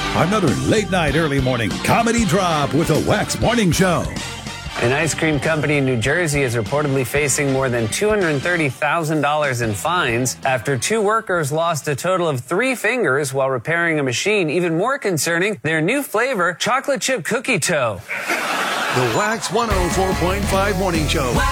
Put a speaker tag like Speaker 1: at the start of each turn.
Speaker 1: Another late night, early morning comedy drop with the Wax Morning Show.
Speaker 2: An ice cream company in New Jersey is reportedly facing more than $230,000 in fines after two workers lost a total of 3 fingers while repairing a machine. Even more concerning, their new flavor, chocolate chip cookie toe.
Speaker 1: The Wax 104.5 Morning Show.